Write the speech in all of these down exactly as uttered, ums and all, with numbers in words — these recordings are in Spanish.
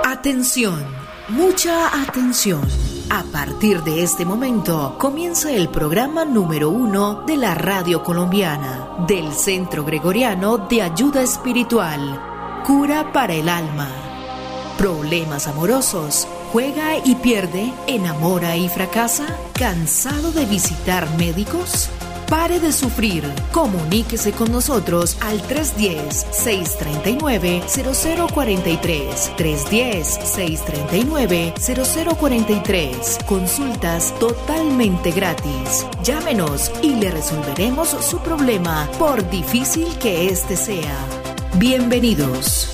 Atención, mucha atención. A partir de este momento comienza el programa número uno de la radio colombiana, del Centro Gregoriano de Ayuda Espiritual, Cura para el Alma. Problemas amorosos, juega y pierde, enamora y fracasa, ¿cansado de visitar médicos? Pare de sufrir, comuníquese con nosotros al tres uno cero, seis tres nueve, cero cero cuatro tres, tres uno cero, seis tres nueve, cero cero cuatro tres. Consultas totalmente gratis. Llámenos y le resolveremos su problema, por difícil que este sea. Bienvenidos.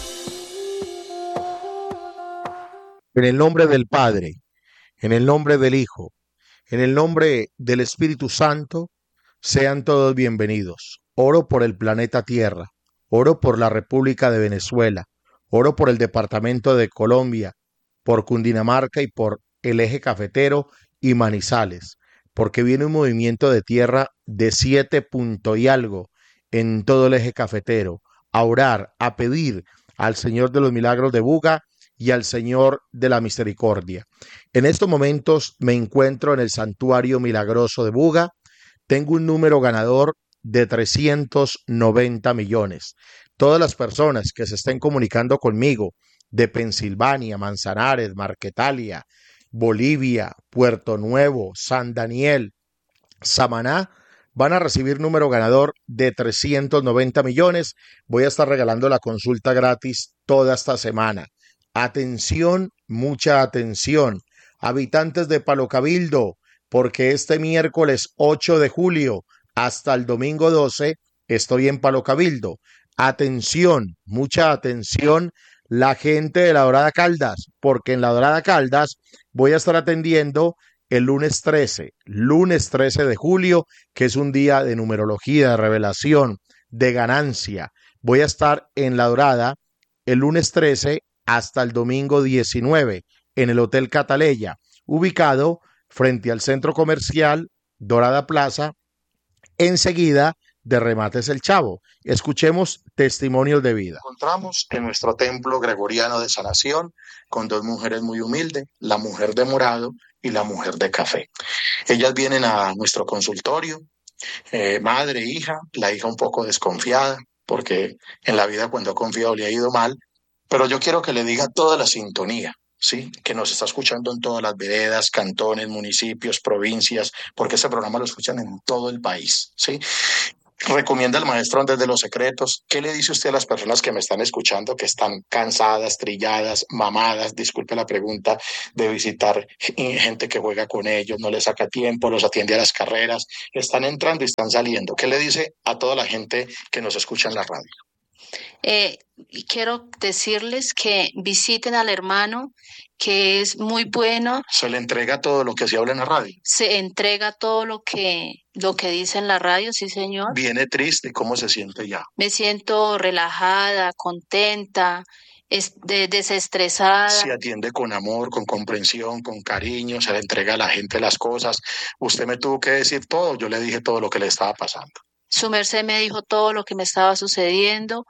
En el nombre del Padre, en el nombre del Hijo, en el nombre del Espíritu Santo, sean todos bienvenidos. Oro por el planeta Tierra, oro por la República de Venezuela, oro por el Departamento de Colombia, por Cundinamarca y por el eje cafetero y Manizales, porque viene un movimiento de tierra de siete punto y algo en todo el eje cafetero, a orar, a pedir al Señor de los Milagros de Buga y al Señor de la Misericordia. En estos momentos me encuentro en el Santuario Milagroso de Buga. Tengo un número ganador de trescientos noventa millones. Todas las personas que se estén comunicando conmigo de Pensilvania, Manzanares, Marquetalia, Bolivia, Puerto Nuevo, San Daniel, Samaná, van a recibir número ganador de trescientos noventa millones. Voy a estar regalando la consulta gratis toda esta semana. Atención, mucha atención. Habitantes de Palo Cabildo, porque este miércoles ocho de julio hasta el domingo doce estoy en Palo Cabildo. Atención, mucha atención, la gente de La Dorada Caldas, porque en La Dorada Caldas voy a estar atendiendo el lunes trece, lunes trece de julio, que es un día de numerología, de revelación, de ganancia. Voy a estar en La Dorada el lunes trece hasta el domingo diecinueve en el Hotel Cataleya, ubicado frente al centro comercial Dorada Plaza, enseguida de Remates El Chavo. Escuchemos testimonios de vida. Encontramos en nuestro templo gregoriano de sanación con dos mujeres muy humildes, la mujer de morado y la mujer de café. Ellas vienen a nuestro consultorio, eh, madre, hija, la hija un poco desconfiada, porque en la vida cuando ha confiado le ha ido mal, pero yo quiero que le diga toda la sintonía, ¿sí? Que nos está escuchando en todas las veredas, cantones, municipios, provincias, porque ese programa lo escuchan en todo el país, ¿sí? Recomienda al maestro Andrés de los Secretos. ¿Qué le dice usted a las personas que me están escuchando, que están cansadas, trilladas, mamadas, disculpe la pregunta, de visitar gente que juega con ellos, no les saca tiempo, los atiende a las carreras, están entrando y están saliendo? ¿Qué le dice a toda la gente que nos escucha en la radio? Eh, quiero decirles que visiten al hermano, que es muy bueno. Se le entrega todo lo que se habla en la radio. Se entrega todo lo que, lo que dice en la radio, sí señor. Viene triste, ¿cómo se siente ya? Me siento relajada, contenta, es de, desestresada. Se atiende con amor, con comprensión, con cariño, se le entrega a la gente las cosas. Usted me tuvo que decir todo, yo le dije todo lo que le estaba pasando. Su merced me dijo todo lo que me estaba sucediendo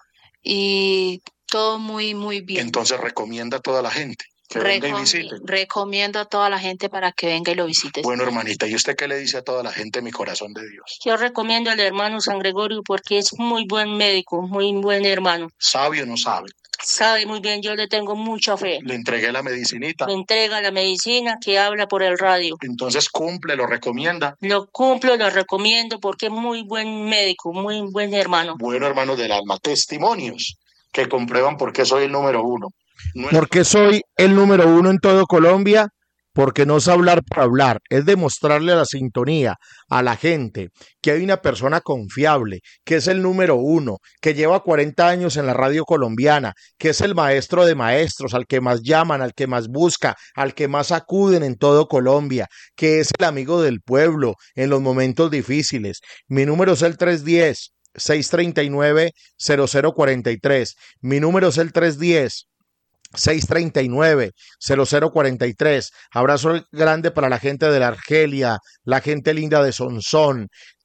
y todo muy, muy bien. Entonces recomienda a toda la gente que venga Recom- y visite. Recomiendo a toda la gente para que venga y lo visite. Bueno, hermanita, ¿y usted qué le dice a toda la gente, mi corazón de Dios? Yo recomiendo al hermano San Gregorio porque es muy buen médico, muy buen hermano. ¿Sabe o no sabe? Sabe muy bien, yo le tengo mucha fe. Le entregué la medicinita. Me entrega la medicina que habla por el radio. Entonces cumple, lo recomienda. Lo cumplo, lo recomiendo porque es muy buen médico, muy buen hermano. Bueno, hermanos del alma, testimonios que comprueban por qué soy el número uno. No es... Porque soy el número uno en todo Colombia, porque no es hablar por hablar, es demostrarle a la sintonía, a la gente, que hay una persona confiable, que es el número uno, que lleva cuarenta años en la radio colombiana, que es el maestro de maestros, al que más llaman, al que más busca, al que más acuden en todo Colombia, que es el amigo del pueblo en los momentos difíciles. Mi número es el tres uno cero, seis tres nueve, cero cero cuatro tres. Mi número es el tres uno cero, seis tres nueve, cero cero cuatro tres. Abrazo grande para la gente de la Argelia, la gente linda de Sonsón,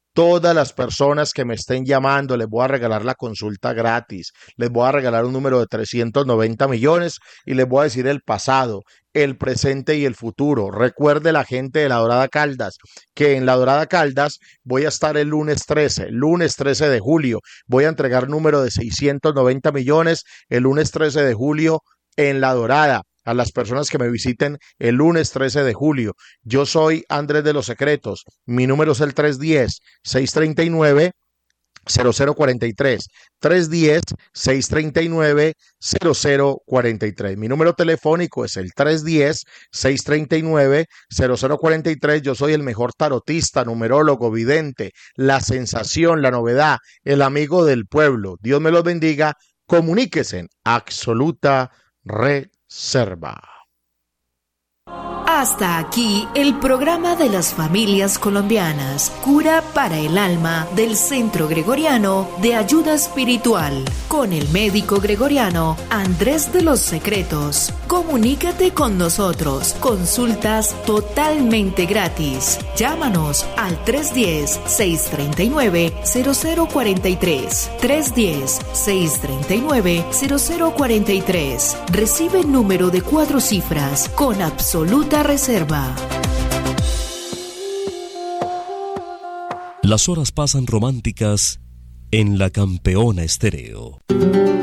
Todas las personas que me estén llamando, les voy a regalar la consulta gratis, les voy a regalar un número de trescientos noventa millones y les voy a decir el pasado, el presente y el futuro. Recuerde la gente de La Dorada Caldas, que en La Dorada Caldas voy a estar el lunes trece, lunes trece de julio, voy a entregar número de seiscientos noventa millones el lunes trece de julio en La Dorada. A las personas que me visiten el lunes trece de julio. Yo soy Andrés de los Secretos. Mi número es el tres uno cero, seis tres nueve, cero cero cuatro tres. tres uno cero, seis tres nueve, cero cero cuatro tres. Mi número telefónico es el tres uno cero, seis tres nueve, cero cero cuatro tres. Yo soy el mejor tarotista, numerólogo, vidente, la sensación, la novedad, el amigo del pueblo. Dios me los bendiga. Comuníquese en absoluta reserva. Hasta aquí el programa de las familias colombianas, Cura para el Alma del Centro Gregoriano de Ayuda Espiritual, con el médico gregoriano Andrés de los Secretos. Comunícate con nosotros, consultas totalmente gratis. Llámanos al tres uno cero, seis tres nueve, cero cero cuatro tres, tres uno cero, seis tres nueve, cero cero cuatro tres. Recibe número de cuatro cifras con absoluta reserva. Las horas pasan románticas en La Campeona Estéreo.